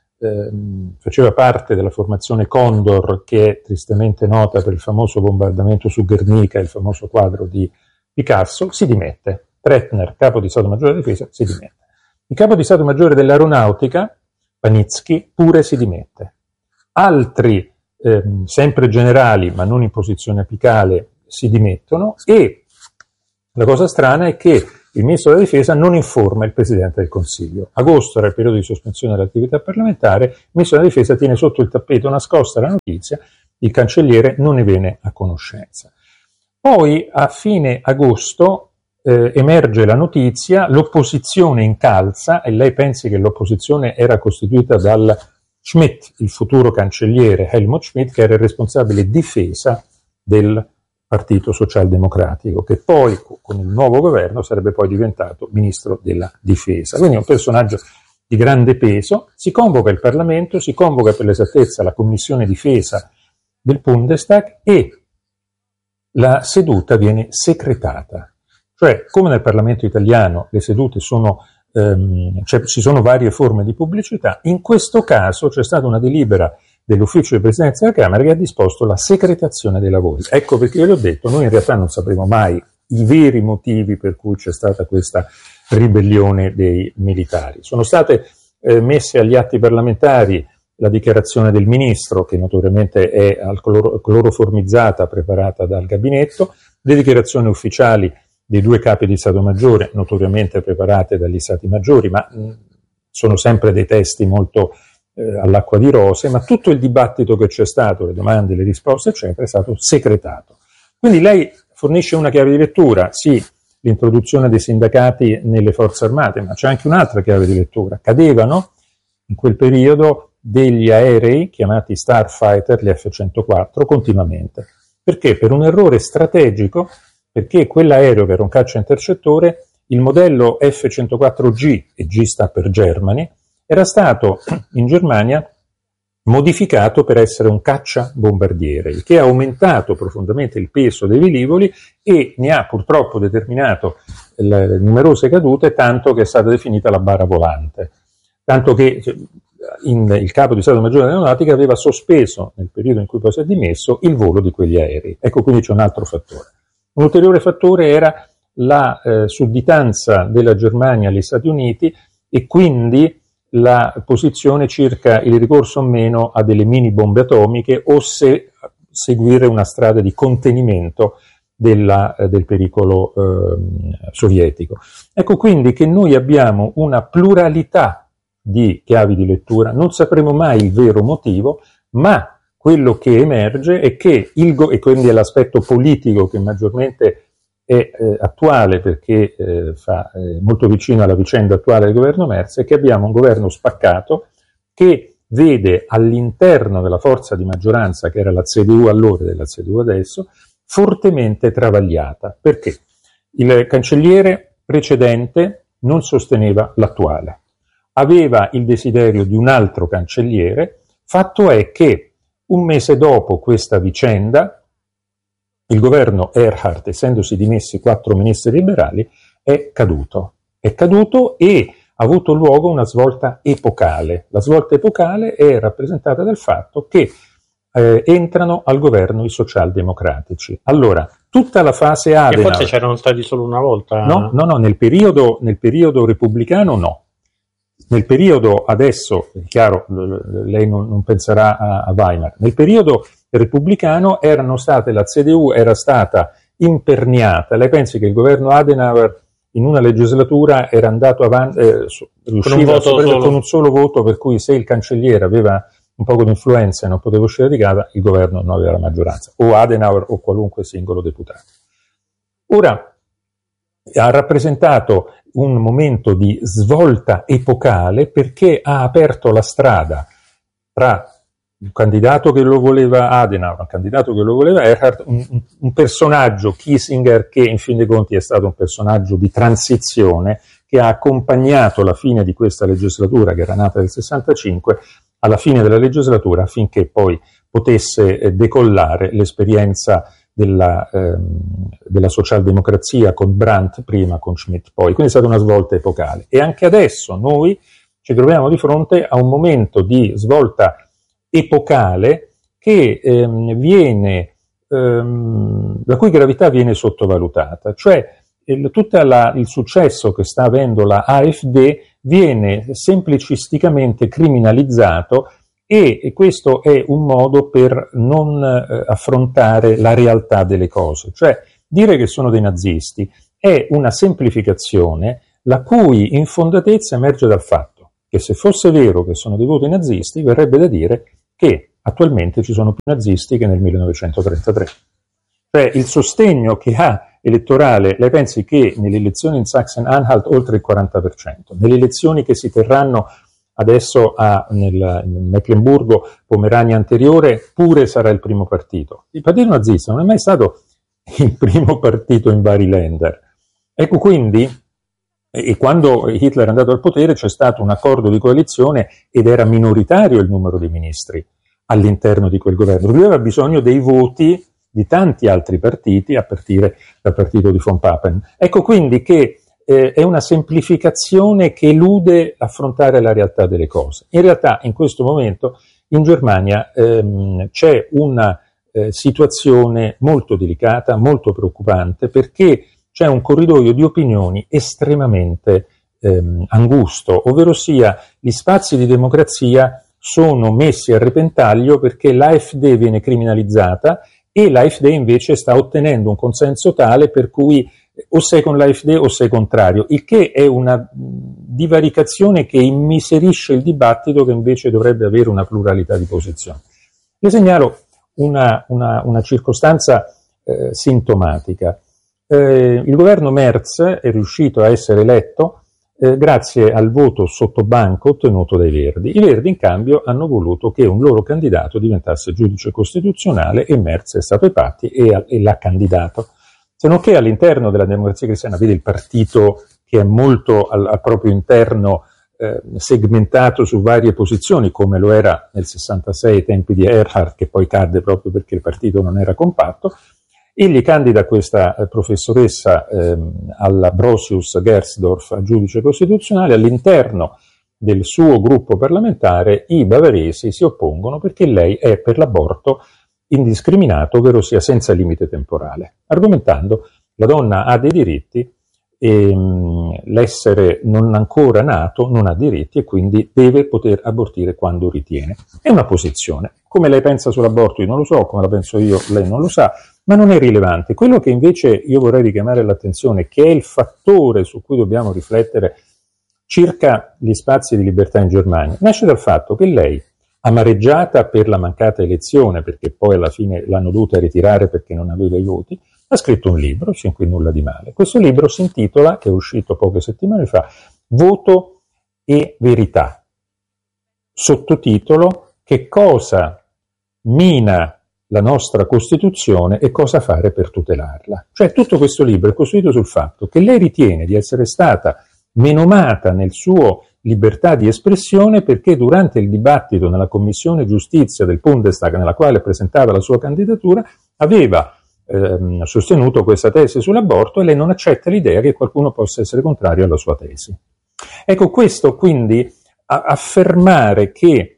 faceva parte della formazione Condor, che è tristemente nota per il famoso bombardamento su Guernica e il famoso quadro di Picasso, si dimette. Trettner, capo di Stato Maggiore della Difesa, si dimette. Il capo di Stato Maggiore dell'Aeronautica, Panitsky, pure si dimette. Altri, sempre generali, ma non in posizione apicale, si dimettono, e la cosa strana è che il ministro della Difesa non informa il Presidente del Consiglio. Agosto era il periodo di sospensione dell'attività parlamentare, il ministro della Difesa tiene sotto il tappeto nascosta la notizia, il cancelliere non ne viene a conoscenza. Poi a fine agosto emerge la notizia, l'opposizione incalza, e lei pensi che l'opposizione era costituita dal Schmidt, il futuro cancelliere Helmut Schmidt, che era il responsabile difesa del Partito Socialdemocratico, che poi con il nuovo governo sarebbe poi diventato ministro della difesa. Quindi è un personaggio di grande peso. Si convoca il Parlamento, si convoca per l'esattezza la Commissione Difesa del Bundestag e la seduta viene secretata. Cioè, come nel Parlamento italiano le sedute sono ci sono varie forme di pubblicità, in questo caso c'è stata una delibera dell'ufficio di presidenza della Camera che ha disposto la secretazione dei lavori. Ecco perché io le ho detto, noi in realtà non sapremo mai i veri motivi per cui c'è stata questa ribellione dei militari. Sono state messe agli atti parlamentari la dichiarazione del ministro, che notoriamente è cloroformizzata, preparata dal gabinetto, le dichiarazioni ufficiali dei 2 capi di Stato Maggiore, notoriamente preparate dagli Stati Maggiori, ma sono sempre dei testi molto all'acqua di rose, ma tutto il dibattito che c'è stato, le domande, le risposte, eccetera, è stato secretato. Quindi lei fornisce una chiave di lettura, sì, l'introduzione dei sindacati nelle forze armate, ma c'è anche un'altra chiave di lettura. Cadevano in quel periodo degli aerei chiamati Starfighter, gli F-104, continuamente. Perché? Per un errore strategico, perché quell'aereo, che era un caccia intercettore, il modello F-104G, e G sta per Germany, era stato in Germania modificato per essere un caccia bombardiere, il che ha aumentato profondamente il peso dei velivoli e ne ha purtroppo determinato numerose cadute, tanto che è stata definita la bara volante. Tanto che il capo di Stato Maggiore dell'Aeronautica aveva sospeso, nel periodo in cui poi si è dimesso, il volo di quegli aerei. Ecco, quindi c'è un altro fattore. Un ulteriore fattore era la sudditanza della Germania agli Stati Uniti e quindi la posizione circa il ricorso o meno a delle mini bombe atomiche o se seguire una strada di contenimento del pericolo sovietico. Ecco quindi che noi abbiamo una pluralità di chiavi di lettura, non sapremo mai il vero motivo, ma quello che emerge è che e quindi è l'aspetto politico che maggiormente è attuale, perché fa molto vicino alla vicenda attuale del governo Merz, è che abbiamo un governo spaccato che vede all'interno della forza di maggioranza, che era la CDU allora e della CDU adesso, fortemente travagliata. Perché? Il cancelliere precedente non sosteneva l'attuale, aveva il desiderio di un altro cancelliere. Fatto è che un mese dopo questa vicenda, il governo Erhard, essendosi dimessi 4 ministri liberali, è caduto e ha avuto luogo una svolta epocale. La svolta epocale è rappresentata dal fatto che entrano al governo i socialdemocratici. Allora, tutta la fase Adenauer. Che forse c'erano stati solo una volta. No, nel periodo repubblicano no. Nel periodo, adesso, è chiaro, lei non penserà a Weimar, nel periodo repubblicano la CDU era stata imperniata. Lei pensi che il governo Adenauer in una legislatura era andato avanti, riusciva con un solo voto, per cui se il cancelliere aveva un poco di influenza e non poteva uscire di casa, il governo non aveva la maggioranza, o Adenauer o qualunque singolo deputato. Ora, ha rappresentato un momento di svolta epocale perché ha aperto la strada tra un candidato che lo voleva Adenauer, un candidato che lo voleva Erhard, un personaggio, Kissinger, che in fin dei conti è stato un personaggio di transizione che ha accompagnato la fine di questa legislatura, che era nata nel 65, alla fine della legislatura, affinché poi potesse decollare l'esperienza della socialdemocrazia con Brandt prima, con Schmidt poi. Quindi è stata una svolta epocale. E anche adesso noi ci troviamo di fronte a un momento di svolta epocale che la cui gravità viene sottovalutata, cioè tutto il successo che sta avendo la AfD viene semplicisticamente criminalizzato e questo è un modo per non affrontare la realtà delle cose, cioè dire che sono dei nazisti è una semplificazione la cui infondatezza emerge dal fatto che se fosse vero che sono dei voti nazisti verrebbe da dire che attualmente ci sono più nazisti che nel 1933. Cioè il sostegno che ha elettorale, lei pensi che nelle elezioni in Sachsen-Anhalt oltre il 40%, nelle elezioni che si terranno adesso nel Mecklenburgo, Pomerania anteriore, pure sarà il primo partito. Il partito nazista non è mai stato il primo partito in vari Länder. Ecco quindi, e quando Hitler è andato al potere c'è stato un accordo di coalizione ed era minoritario il numero di ministri all'interno di quel governo. Lui aveva bisogno dei voti di tanti altri partiti, a partire dal partito di von Papen. Ecco quindi che è una semplificazione che elude affrontare la realtà delle cose. In realtà in questo momento in Germania c'è una situazione molto delicata, molto preoccupante, perché c'è un corridoio di opinioni estremamente angusto, ovvero sia gli spazi di democrazia sono messi a repentaglio perché l'AfD viene criminalizzata e l'AfD invece sta ottenendo un consenso tale per cui o sei con l'AfD o sei contrario, il che è una divaricazione che immiserisce il dibattito che invece dovrebbe avere una pluralità di posizioni. Le segnalo una circostanza sintomatica. Il governo Merz è riuscito a essere eletto grazie al voto sottobanco ottenuto dai Verdi. I Verdi in cambio hanno voluto che un loro candidato diventasse giudice costituzionale e Merz è stato ai patti e l'ha candidato. Se non che all'interno della Democrazia Cristiana, vede il partito che è molto al proprio interno segmentato su varie posizioni, come lo era nel 66 ai tempi di Erhard, che poi cadde proprio perché il partito non era compatto. Egli candida questa professoressa alla Brosius Gersdorf a giudice costituzionale. All'interno del suo gruppo parlamentare i bavaresi si oppongono perché lei è per l'aborto indiscriminato, ovvero sia senza limite temporale, argomentando la donna ha dei diritti e l'essere non ancora nato non ha diritti e quindi deve poter abortire quando ritiene. È una posizione. Come lei pensa sull'aborto io non lo so, come la penso io lei non lo sa, ma non è rilevante. Quello che invece io vorrei richiamare l'attenzione, che è il fattore su cui dobbiamo riflettere circa gli spazi di libertà in Germania, nasce dal fatto che lei, amareggiata per la mancata elezione, perché poi alla fine l'hanno dovuta ritirare perché non aveva i voti, ha scritto un libro, c'è qui nulla di male. Questo libro si intitola, che è uscito poche settimane fa, Voto e verità. Sottotitolo: che cosa mina la nostra Costituzione e cosa fare per tutelarla. Cioè tutto questo libro è costruito sul fatto che lei ritiene di essere stata menomata nel suo libertà di espressione perché durante il dibattito nella Commissione Giustizia del Bundestag, nella quale presentava la sua candidatura, aveva sostenuto questa tesi sull'aborto e lei non accetta l'idea che qualcuno possa essere contrario alla sua tesi. Ecco, questo quindi affermare che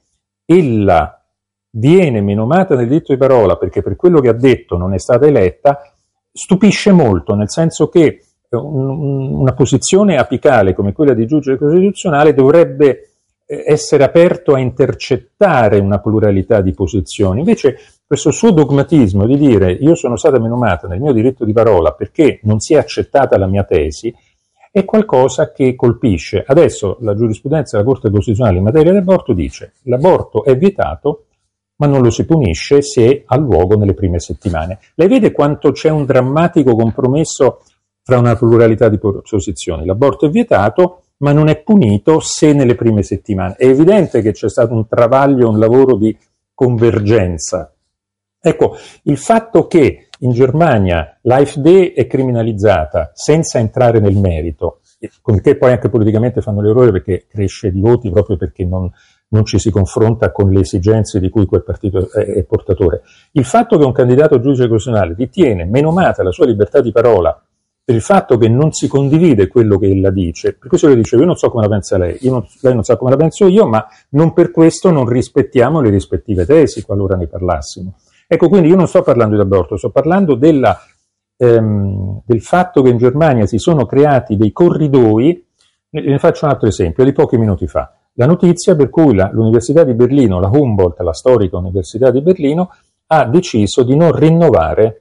ella viene menomata nel diritto di parola perché per quello che ha detto non è stata eletta stupisce molto, nel senso che una posizione apicale come quella di giudice costituzionale dovrebbe essere aperto a intercettare una pluralità di posizioni. Invece questo suo dogmatismo di dire io sono stata menomata nel mio diritto di parola perché non si è accettata la mia tesi è qualcosa che colpisce. Adesso la giurisprudenza della Corte Costituzionale in materia di aborto dice l'aborto è vietato ma non lo si punisce se ha luogo nelle prime settimane. Lei vede quanto c'è un drammatico compromesso fra una pluralità di posizioni. L'aborto è vietato ma non è punito se nelle prime settimane. È evidente che c'è stato un travaglio, un lavoro di convergenza. Ecco, il fatto che in Germania l'AfD è criminalizzata senza entrare nel merito, con che poi anche politicamente fanno l'errore perché cresce di voti proprio perché non ci si confronta con le esigenze di cui quel partito è portatore. Il fatto che un candidato giudice costituzionale ritiene menomata la sua libertà di parola per il fatto che non si condivide quello che ella dice, per questo le dicevo, io non so come la pensa lei, lei non sa come la penso io, ma non per questo non rispettiamo le rispettive tesi, qualora ne parlassimo. Ecco, quindi io non sto parlando di aborto, sto parlando del fatto che in Germania si sono creati dei corridoi. Ne faccio un altro esempio, di pochi minuti fa. La notizia per cui l'Università di Berlino, la Humboldt, la storica Università di Berlino, ha deciso di non rinnovare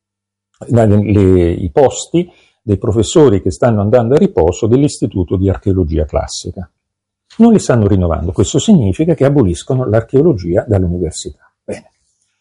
i posti dei professori che stanno andando a riposo dell'Istituto di Archeologia Classica. Non li stanno rinnovando, questo significa che aboliscono l'archeologia dall'università. Bene.